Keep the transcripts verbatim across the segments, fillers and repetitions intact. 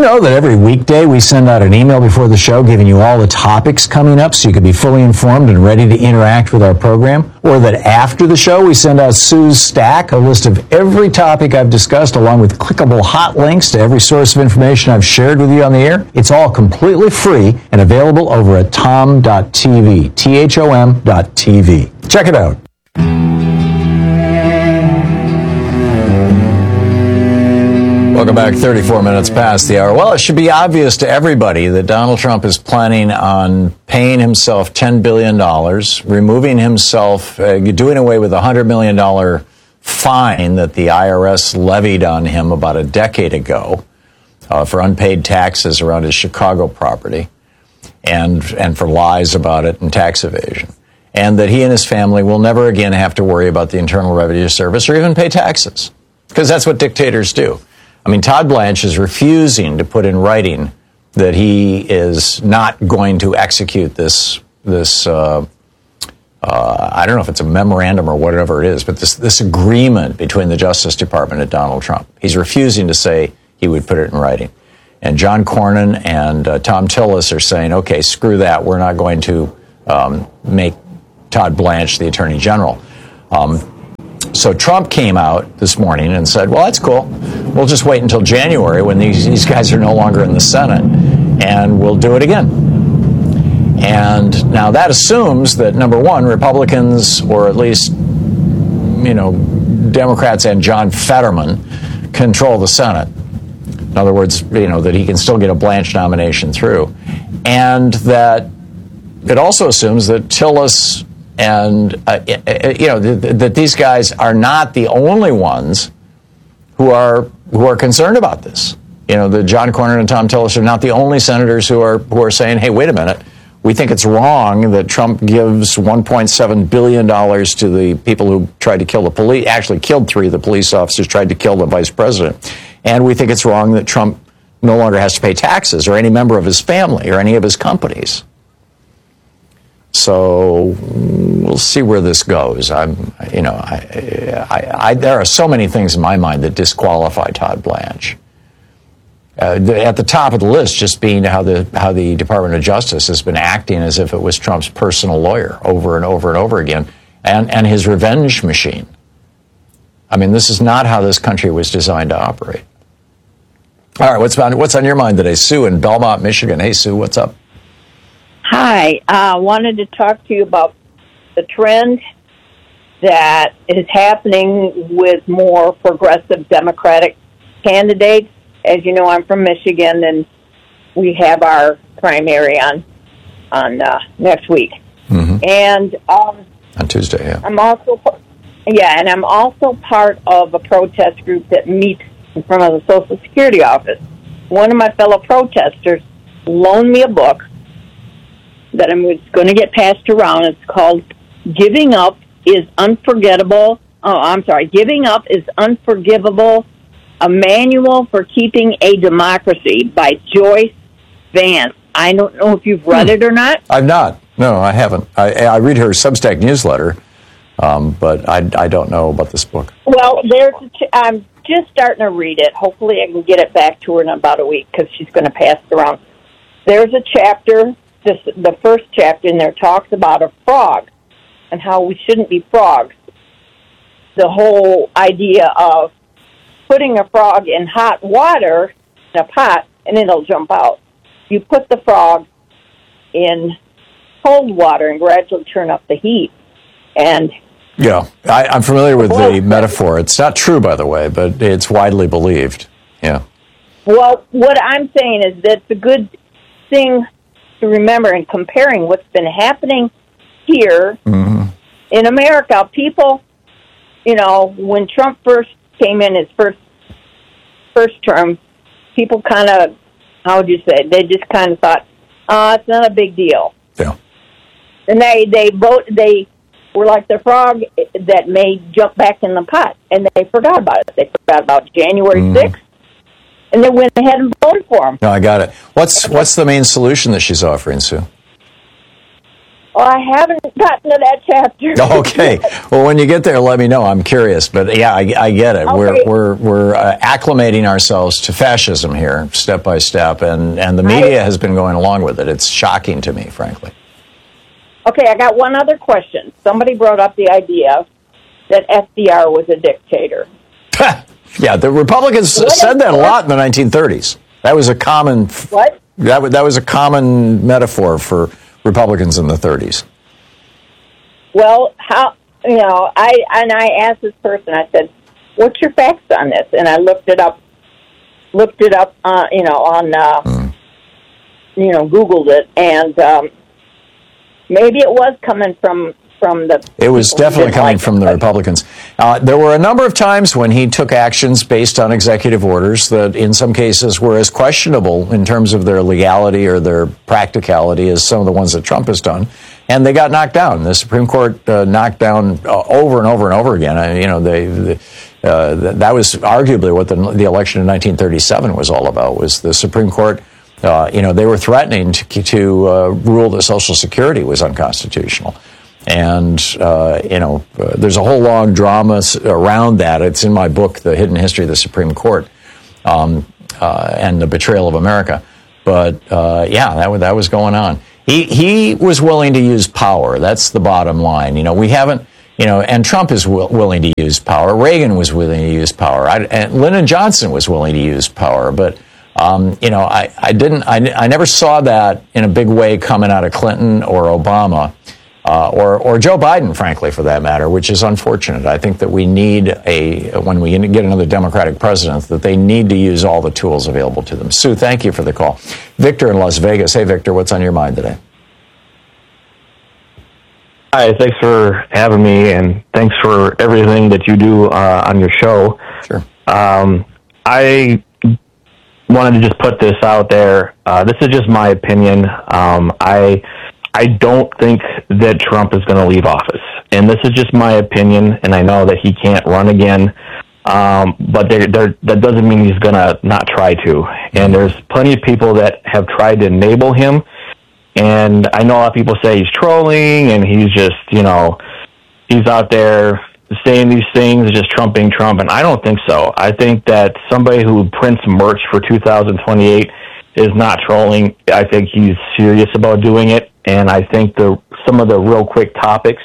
know that every weekday we send out an email before the show giving you all the topics coming up so you can be fully informed and ready to interact with our program? Or that after the show we send out Sue's Stack, a list of every topic I've discussed along with clickable hot links to every source of information I've shared with you on the air? It's all completely free and available over at tom dot t v, T H O M dot T V. Check it out. Welcome back. thirty-four minutes past the hour. Well, it should be obvious to everybody that Donald Trump is planning on paying himself ten billion dollars, removing himself, uh, doing away with a one hundred million dollars fine that the I R S levied on him about a decade ago uh, for unpaid taxes around his Chicago property and and for lies about it and tax evasion. And that he and his family will never again have to worry about the Internal Revenue Service or even pay taxes, because that's what dictators do. I mean, Todd Blanche is refusing to put in writing that he is not going to execute this, this uh, uh, I don't know if it's a memorandum or whatever it is, but this, this agreement between the Justice Department and Donald Trump. He's refusing to say he would put it in writing. And John Cornyn and uh, Tom Tillis are saying, okay, screw that. We're not going to um, make Todd Blanche the Attorney General. Um, so Trump came out this morning and said, well, that's cool. We'll just wait until January when these, these guys are no longer in the Senate, and we'll do it again. And now that assumes that, number one, Republicans, or at least, you know, Democrats and John Fetterman control the Senate. In other words, you know, that he can still get a Blanche nomination through. And that it also assumes that Tillis and, uh, you know, th- that these guys are not the only ones who are who are concerned about this. You know, the John Cornyn and Tom Tillis are not the only senators who are who are saying, hey, wait a minute, we think it's wrong that Trump gives one point seven billion dollars to the people who tried to kill the police, actually killed three of the police officers, tried to kill the vice president. And we think it's wrong that Trump no longer has to pay taxes, or any member of his family, or any of his companies. So we'll see where this goes. I'm, you know, I, I, I, there are so many things in my mind that disqualify Todd Blanche. Uh, the, at the top of the list, just being how the how the Department of Justice has been acting as if it was Trump's personal lawyer over and over and over again, and and his revenge machine. I mean, this is not how this country was designed to operate. All right, what's on what's on your mind today, Sue in Belmont, Michigan? Hey, Sue, what's up? Hi, I uh, wanted to talk to you about the trend that is happening with more progressive Democratic candidates. As you know, I'm from Michigan, and we have our primary on on uh, next week. Mm-hmm. And um, on Tuesday, yeah. I'm also, yeah, and I'm also part of a protest group that meets in front of the Social Security office. One of my fellow protesters loaned me a book that I'm going to get passed around. It's called Giving Up is Unforgettable. Oh, I'm sorry. Giving Up is Unforgivable, A Manual for Keeping a Democracy by Joyce Vance. I don't know if you've read hmm. it or not. I've not. No, I haven't. I, I read her Substack newsletter, um, but I, I don't know about this book. Well, there's a ch- I'm just starting to read it. Hopefully I can get it back to her in about a week because she's going to pass it around. There's a chapter, this, the first chapter in there talks about a frog and how we shouldn't be frogs. The whole idea of putting a frog in hot water in a pot and it'll jump out. You put the frog in cold water and gradually turn up the heat. And yeah, I, I'm familiar with the metaphor. It's not true, by the way, but it's widely believed. Yeah. Well, what I'm saying is that's a good thing to remember in comparing what's been happening here mm-hmm. in America. People, you know, when Trump first came in his first first term, people kind of, how would you say, they just kind of thought, oh, it's not a big deal. Yeah. And they, they vote, they were like the frog that may jump back in the pot, and they forgot about it. They forgot about January sixth, and they went ahead and voted for him. No, I got it. What's what's the main solution that she's offering, Sue? Well, I haven't gotten to that chapter. Okay. Well, when you get there, let me know. I'm curious. But yeah, I, I get it. Okay. We're we're we're uh, acclimating ourselves to fascism here, step by step, and and the media I, has been going along with it. It's shocking to me, frankly. Okay, I got one other question. Somebody brought up the idea that F D R was a dictator. Yeah, the Republicans what said that a lot in the nineteen thirties. That was a common what? That that was a common metaphor for Republicans in the thirties. Well, how you know? I and I asked this person. I said, "What's your facts on this?" And I looked it up. Looked it up. Uh, you know, on uh, mm. you know, Googled it, and um, maybe it was coming from. From the it was definitely coming like from the Republicans. Uh, there were a number of times when he took actions based on executive orders that in some cases were as questionable in terms of their legality or their practicality as some of the ones that Trump has done. And they got knocked down. The Supreme Court uh, knocked down uh, over and over and over again. I, you know, they, they, uh, that was arguably what the, the election in nineteen thirty-seven was all about, was the Supreme Court. Uh, you know, they were threatening to, to uh, rule that Social Security was unconstitutional. And, uh, you know, uh, there's a whole long drama around that. It's in my book, The Hidden History of the Supreme Court, um, uh, and the Betrayal of America. But, uh, yeah, that, that was going on. He, he was willing to use power. That's the bottom line. You know, we haven't, you know, and Trump is w- willing to use power. Reagan was willing to use power. I, and Lyndon Johnson was willing to use power. But, um, you know, I, I didn't, I, I never saw that in a big way coming out of Clinton or Obama. Uh, or, or Joe Biden, frankly, for that matter, which is unfortunate. I think that we need a, when we get another Democratic president, that they need to use all the tools available to them. Sue, thank you for the call. Victor in Las Vegas. Hey, Victor, what's on your mind today? Hi, thanks for having me, and thanks for everything that you do uh, on your show. Sure. Um, I wanted to just put this out there. Uh, this is just my opinion. Um, I... I don't think that Trump is going to leave office. And this is just my opinion, and I know that he can't run again. Um, but they're, they're, that doesn't mean he's going to not try to. And there's plenty of people that have tried to enable him. And I know a lot of people say he's trolling, and he's just, you know, he's out there saying these things, just trumping Trump. And I don't think so. I think that somebody who prints merch for two thousand twenty-eight is not trolling. I think he's serious about doing it. And I think the some of the real quick topics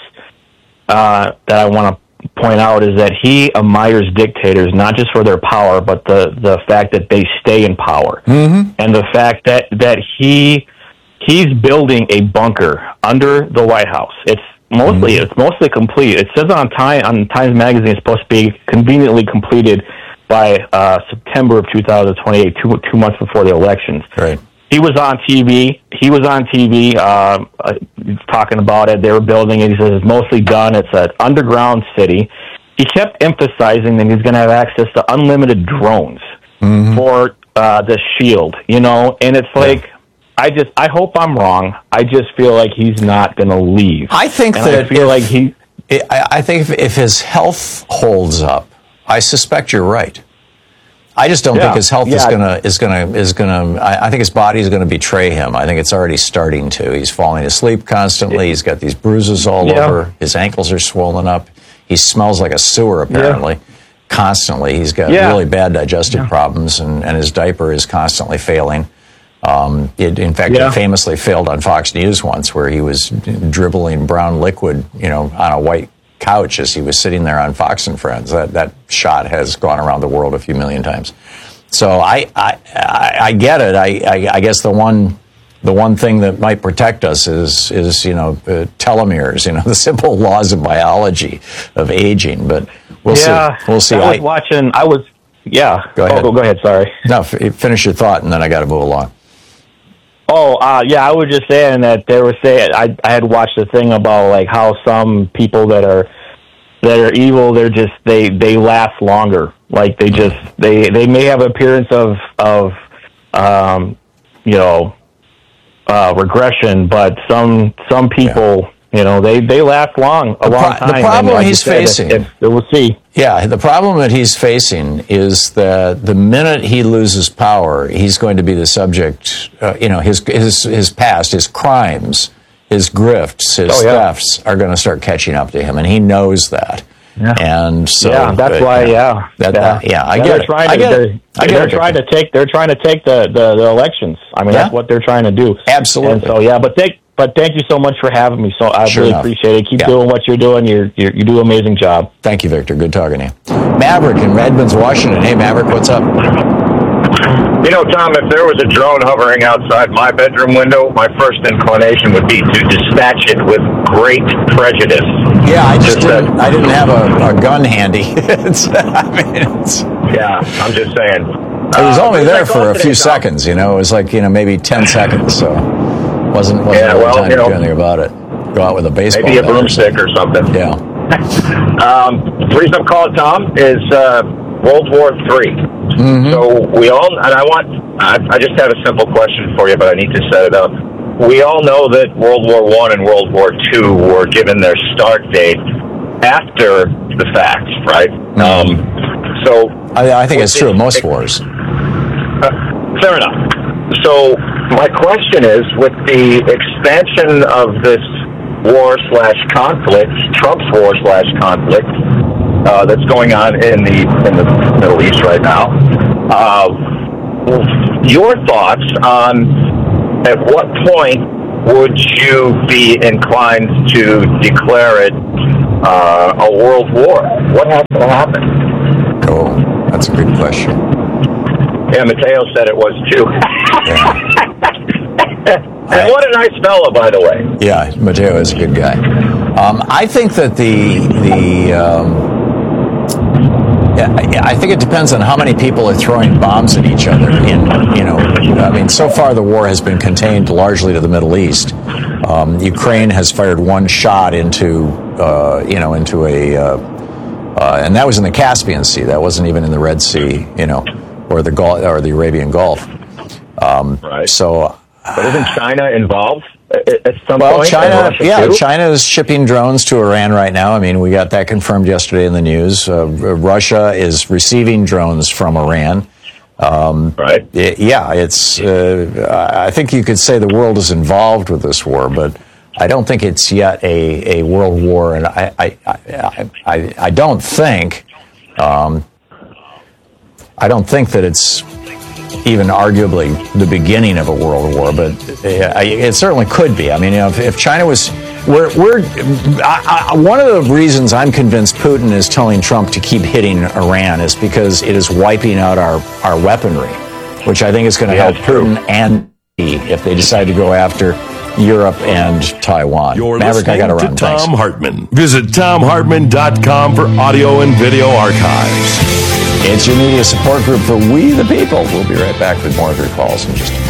uh, that I want to point out is that he admires dictators, not just for their power, but the, the fact that they stay in power. Mm-hmm. And the fact that, that he he's building a bunker under the White House. It's mostly mm-hmm. it's mostly complete. It says on Time on Times Magazine it's supposed to be conveniently completed by uh, September of two thousand twenty-eight, two two months before the elections. Right. He was on T V. He was on T V uh, uh, talking about it. They were building it. He says it's mostly done. It's an underground city. He kept emphasizing that he's going to have access to unlimited drones mm-hmm. for uh, the shield, you know? And it's like, yeah. I just, I hope I'm wrong. I just feel like he's not going to leave. I think and that I feel if, like he... I think if, if his health holds up, I suspect you're right. I just don't yeah, think his health yeah. is gonna is gonna is gonna. I, I think his body is gonna betray him. I think it's already starting to. He's falling asleep constantly. He's got these bruises all yeah. over. His ankles are swollen up. He smells like a sewer apparently, yeah. constantly. He's got yeah. really bad digestive yeah. problems, and, and his diaper is constantly failing. Um, it, in fact, yeah. it famously failed on Fox News once, where he was dribbling brown liquid, you know, on a white couch as he was sitting there on Fox and Friends. That that shot has gone around the world a few million times. So I I, I, I get it. I, I I guess the one the one thing that might protect us is is you know uh, telomeres, you know, the simple laws of biology of aging. But we'll yeah, see. We'll see. I was I, watching. I was yeah. Go ahead. Oh, go ahead. Sorry. No, f- finish your thought, and then I got to move along. Oh, uh, yeah, I was just saying that they were saying, I, I had watched a thing about, like, how some people that are, that are evil, they're just, they, they last longer. Like, they just, they, they may have appearance of, of, um, you know, uh, regression, but some, some people, yeah. you know, they, they last long, a the long pro- time. The problem and, he's like facing. If, if, we'll see. Yeah, the problem that he's facing is that the minute he loses power, he's going to be the subject, uh, you know, his his his past, his crimes, his grifts, his oh, yeah. thefts are going to start catching up to him, and he knows that. Yeah. And so yeah, that's uh, why. Yeah, that, yeah, uh, yeah I yeah, get they're it. Trying I to, get they're, it. I get they're it. trying to take. They're trying to take the, the, the elections. I mean, yeah. that's what they're trying to do. Absolutely. And so yeah, but thank but thank you so much for having me. So I sure really enough. appreciate it. Keep yeah. doing what you're doing. You're, you're you do an amazing job. Thank you, Victor. Good talking to you. Maverick in Redmond, Washington. Hey, Maverick, what's up? You know, Tom, if there was a drone hovering outside my bedroom window, my first inclination would be to dispatch it with great prejudice. Yeah, I just, just didn't, that, I didn't have a, a gun handy. it's, I mean, it's, yeah, I'm just saying. It was uh, only there for a few today, seconds, you know. It was like, you know, maybe ten seconds, so wasn't, wasn't yeah, really well, time you to know, do anything about it. Go out with a baseball maybe a bat broomstick or something. Or something. Yeah. um, the reason I'm calling, Tom, is uh, World War Three. Mm-hmm. So we all, and I want, I, I just have a simple question for you, but I need to set it up. We all know that World War One and World War Two were given their start date after the fact, right? Mm-hmm. Um, so I, I think it's true of most wars. Uh, fair enough. So my question is, with the expansion of this war slash conflict, Trump's war slash conflict, uh, that's going on in the in the Middle East right now, uh, your thoughts on at what point would you be inclined to declare it uh, a world war? What has to happen? Oh, that's a good question. Yeah, Mateo said it was too. Yeah. And what a nice fellow, by the way. Yeah, Mateo is a good guy. Um, I think that the the um, yeah, I think it depends on how many people are throwing bombs at each other. In you know, I mean, so far the war has been contained largely to the Middle East. Um, Ukraine has fired one shot into uh, you know into a uh, uh, and that was in the Caspian Sea. That wasn't even in the Red Sea, you know, or the Gulf or the Arabian Gulf. Um, right. So. But isn't China involved at some well, point? China, yeah, too? China is shipping drones to Iran right now. I mean, we got that confirmed yesterday in the news. Uh, Russia is receiving drones from Iran. Um, right. It, yeah, it's. Uh, I think you could say the world is involved with this war, but I don't think it's yet a, a world war, and I I, I, I, I don't think. Um, I don't think that it's even arguably the beginning of a world war, but it certainly could be. I mean, you know, if, if China was, we're, we're I, I, one of the reasons I'm convinced Putin is telling Trump to keep hitting Iran is because it is wiping out our, our weaponry, which I think is going to yeah, help Putin and if they decide to go after Europe and Taiwan. You're Maverick, I got to listening to run. Tom Thanks. Hartman. Visit tom hartman dot com for audio and video archives. It's your media support group for We the People. We'll be right back with more of your calls in just a minute.